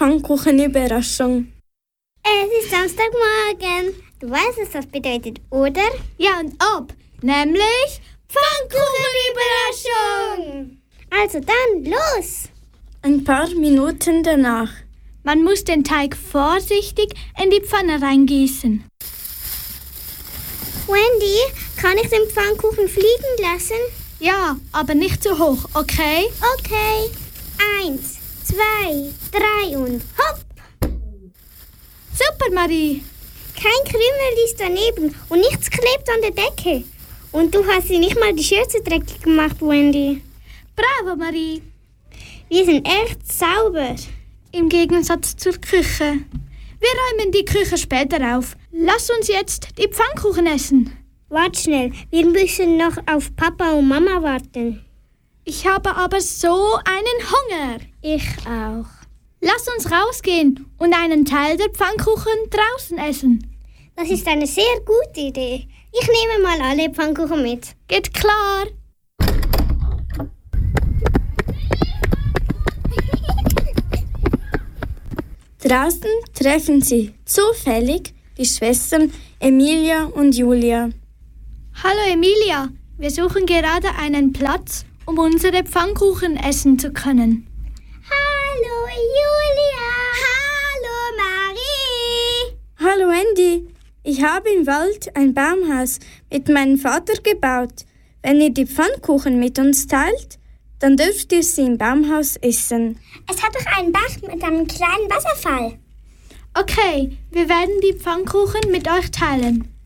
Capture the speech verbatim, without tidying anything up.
Pfannkuchenüberraschung. Es ist Samstagmorgen. Du weißt, was das bedeutet, oder? Ja, und ob. Nämlich Pfannkuchenüberraschung. Also dann, los! Ein paar Minuten danach. Man muss den Teig vorsichtig in die Pfanne reingießen. Wendy, kann ich den Pfannkuchen fliegen lassen? Ja, aber nicht zu hoch, okay? Okay. Eins, zwei, drei und hopp! Super, Marie. Kein Krümel ist daneben und nichts klebt an der Decke. Und du hast sie nicht mal die Schürze dreckig gemacht, Wendy. Bravo, Marie. Wir sind echt sauber. Im Gegensatz zur Küche. Wir räumen die Küche später auf. Lass uns jetzt die Pfannkuchen essen. Wart schnell, wir müssen noch auf Papa und Mama warten. Ich habe aber so einen Hunger. Ich auch. Lass uns rausgehen und einen Teil der Pfannkuchen draußen essen. Das ist eine sehr gute Idee. Ich nehme mal alle Pfannkuchen mit. Geht klar. Draußen treffen sie zufällig die Schwestern Emilia und Julia. Hallo Emilia, wir suchen gerade einen Platz, um unsere Pfannkuchen essen zu können. Hallo Julia. Hallo Marie. Hallo Andy, ich habe im Wald ein Baumhaus mit meinem Vater gebaut. Wenn ihr die Pfannkuchen mit uns teilt, dann dürft ihr sie im Baumhaus essen. Es hat doch einen Bach mit einem kleinen Wasserfall. Okay, wir werden die Pfannkuchen mit euch teilen.